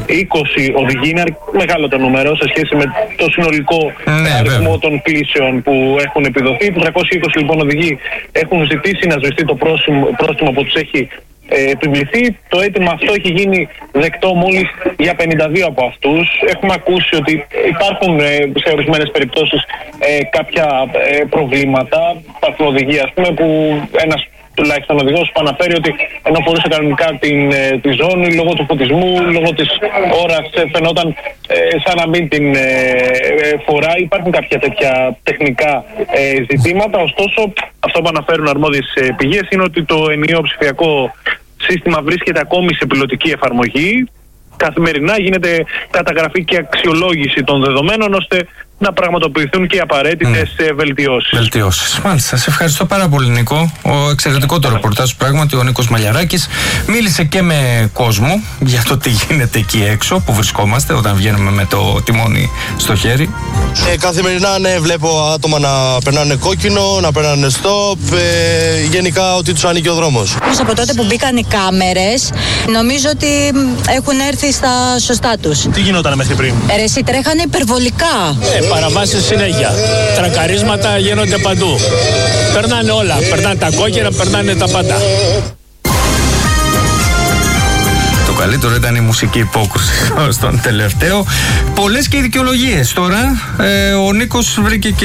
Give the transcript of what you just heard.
20 οδηγοί. Είναι μεγάλο το νούμερο σε σχέση με το συνολικό αριθμό των κλήσεων που έχουν επιδοθεί. 320 λοιπόν οδηγοί έχουν ζητήσει να σβηστεί το πρόστιμο που τους έχει επιβληθεί. Το αίτημα αυτό έχει γίνει δεκτό μόλις για 52 από αυτούς. Έχουμε ακούσει ότι υπάρχουν σε ορισμένες περιπτώσεις κάποια προβλήματα. Υπάρχουν οδηγοί, ας πούμε, που ένας τουλάχιστον οδηγός που αναφέρει ότι ενώ φορούσε κανονικά τη ζώνη, λόγω του φωτισμού, λόγω της ώρας, φαινόταν σαν να μην την φοράει. Υπάρχουν κάποια τέτοια τεχνικά ζητήματα. Ωστόσο, αυτό που αναφέρουν αρμόδιες πηγές είναι ότι το ενιαίο ψηφιακό σύστημα βρίσκεται ακόμη σε πιλωτική εφαρμογή. Καθημερινά γίνεται καταγραφή και αξιολόγηση των δεδομένων ώστε να πραγματοποιηθούν και οι απαραίτητες βελτιώσεις. Μάλιστα. Σας ευχαριστώ πάρα πολύ, Νίκο. Εξαιρετικό το ρεπορτάζ, πράγματι. Ο Νίκος Μαλιαράκης μίλησε και με κόσμο για το τι γίνεται εκεί έξω που βρισκόμαστε όταν βγαίνουμε με το τιμόνι στο χέρι. Καθημερινά, ναι, βλέπω άτομα να περνάνε κόκκινο, να περνάνε στοπ. Γενικά ότι τους ανήκει ο δρόμος. Από τότε που μπήκαν οι κάμερες, νομίζω ότι έχουν έρθει στα σωστά τους. Τι γινόταν μέχρι πριν? Εσύ τρέχανε υπερβολικά. Παραβάσεις συνέχεια. Τρακαρίσματα γίνονται παντού. Περνάνε όλα. Περνάνε τα κόκκινα, περνάνε τα πάντα. Το καλύτερο ήταν η μουσική υπόκριση στον τελευταίο. Πολλές και οι δικαιολογίες τώρα. Ο Νίκος βρήκε και